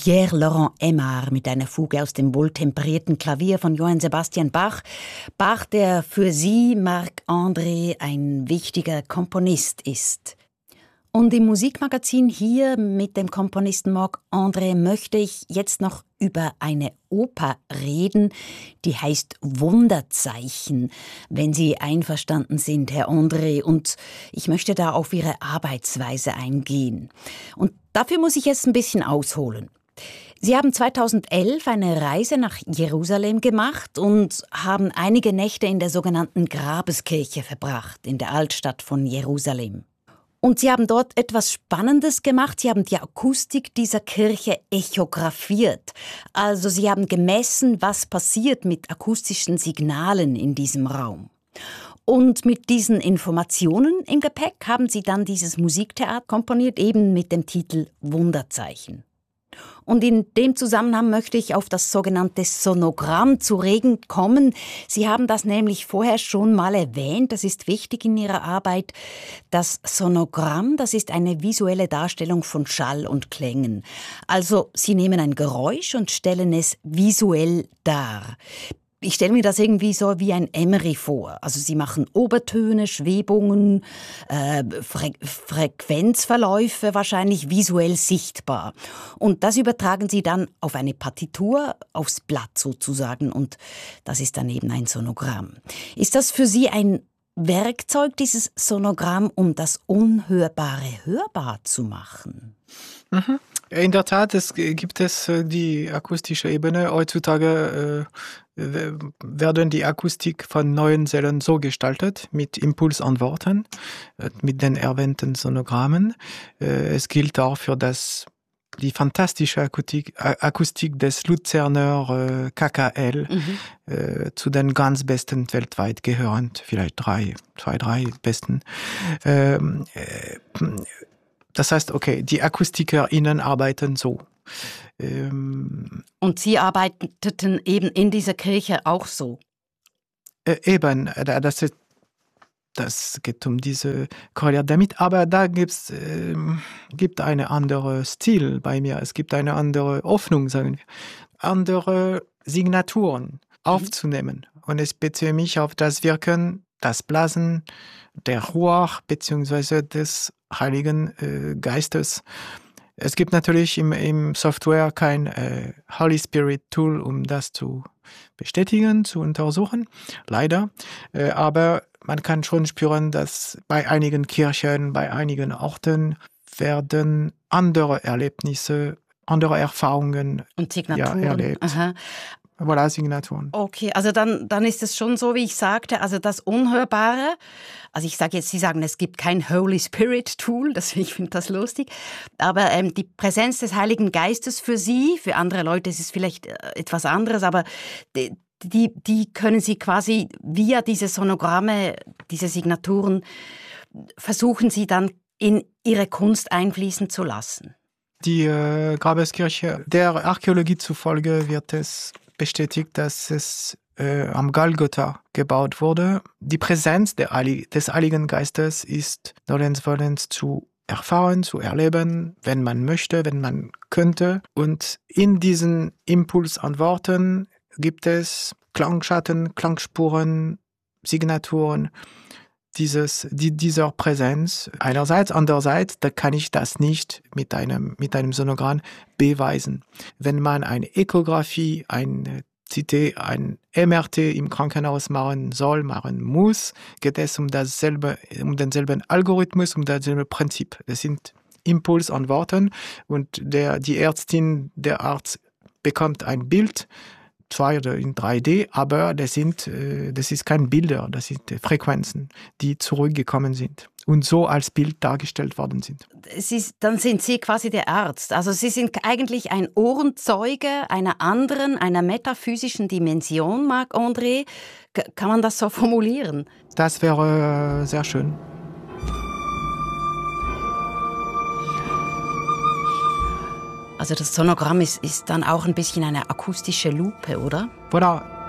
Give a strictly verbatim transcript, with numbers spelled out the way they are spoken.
Pierre-Laurent Aimard mit einer Fuge aus dem wohltemperierten Klavier von Johann Sebastian Bach. Bach, der für Sie, Marc-André, ein wichtiger Komponist ist. Und im Musikmagazin hier mit dem Komponisten Marc-André möchte ich jetzt noch über eine Oper reden, die heißt Wunderzeichen, wenn Sie einverstanden sind, Herr André. Und ich möchte da auf Ihre Arbeitsweise eingehen. Und dafür muss ich jetzt ein bisschen ausholen. Sie haben zweitausendelf eine Reise nach Jerusalem gemacht und haben einige Nächte in der sogenannten Grabeskirche verbracht, in der Altstadt von Jerusalem. Und Sie haben dort etwas Spannendes gemacht. Sie haben die Akustik dieser Kirche echographiert. Also Sie haben gemessen, was passiert mit akustischen Signalen in diesem Raum. Und mit diesen Informationen im Gepäck haben Sie dann dieses Musiktheater komponiert, eben mit dem Titel Wunderzeichen. Und in dem Zusammenhang möchte ich auf das sogenannte Sonogramm zu reden kommen. Sie haben das nämlich vorher schon mal erwähnt. Das ist wichtig in Ihrer Arbeit. Das Sonogramm, das ist eine visuelle Darstellung von Schall und Klängen. Also Sie nehmen ein Geräusch und stellen es visuell dar. Ich stelle mir das irgendwie so wie ein Emery vor. Also Sie machen Obertöne, Schwebungen, äh, Fre- Frequenzverläufe wahrscheinlich visuell sichtbar. Und das übertragen Sie dann auf eine Partitur, aufs Blatt sozusagen. Und das ist dann eben ein Sonogramm. Ist das für Sie ein Werkzeug, dieses Sonogramm, um das Unhörbare hörbar zu machen? Mhm. In der Tat, es gibt es die akustische Ebene. Heutzutage äh, werden die Akustik von neuen Zellen so gestaltet, mit Impulsantworten, äh, mit den erwähnten Sonogrammen. Äh, es gilt auch für das, die fantastische Akustik, Akustik des Luzerner äh, K K L, mhm. äh, zu den ganz besten weltweit gehörend, vielleicht drei, zwei, drei besten. Ähm, äh, Das heißt, okay, die AkustikerInnen arbeiten so. Ähm, Und Sie arbeiteten eben in dieser Kirche auch so? Äh, eben, das, ist, das geht um diese Korrelation damit, aber da gibt's, äh, gibt eine andere Stil bei mir. Es gibt eine andere Hoffnung, sagen wir, andere Signaturen aufzunehmen. Mhm. Und ich beziehe mich auf das Wirken, das Blasen, der Ruach beziehungsweise des Heiligen äh, Geistes. Es gibt natürlich im, im Software kein äh, Holy Spirit Tool, um das zu bestätigen, zu untersuchen, leider. Äh, aber man kann schon spüren, dass bei einigen Kirchen, bei einigen Orten werden andere Erlebnisse, andere Erfahrungen und Signaturen. Ja, erlebt. Aha. Voilà, Signaturen. Okay, also dann, dann ist es schon so, wie ich sagte, also das Unhörbare, also ich sage jetzt, Sie sagen, es gibt kein Holy Spirit Tool, das, ich finde das lustig, aber ähm, die Präsenz des Heiligen Geistes für Sie, für andere Leute ist es vielleicht äh, etwas anderes, aber die, die, die können Sie quasi via diese Sonogramme, diese Signaturen, versuchen Sie dann in Ihre Kunst einfließen zu lassen. Die äh, Grabeskirche, der Archäologie zufolge wird es bestätigt, dass es äh, am Golgotha gebaut wurde. Die Präsenz der Heilig- des Heiligen Geistes ist nolens volens zu erfahren, zu erleben, wenn man möchte, wenn man könnte. Und in diesen Impulsantworten gibt es Klangschatten, Klangspuren, Signaturen dieses, die, dieser Präsenz. Einerseits, andererseits, da kann ich das nicht mit einem, mit einem Sonogramm beweisen. Wenn man eine Echographie, ein C T, ein M R T im Krankenhaus machen soll, machen muss, geht es um dasselbe, um denselben Algorithmus, um dasselbe Prinzip. Das sind Impulsantworten und der, die Ärztin, der Arzt bekommt ein Bild, zwei oder in drei D, aber das sind, das ist kein Bilder, das sind Frequenzen, die zurückgekommen sind und so als Bild dargestellt worden sind. Sie, dann sind Sie quasi der Arzt. Also Sie sind eigentlich ein Ohrenzeuge einer anderen, einer metaphysischen Dimension, Marc-André. K- kann man das so formulieren? Das wäre sehr schön. Also das Sonogramm ist, ist dann auch ein bisschen eine akustische Lupe, oder? Voilà.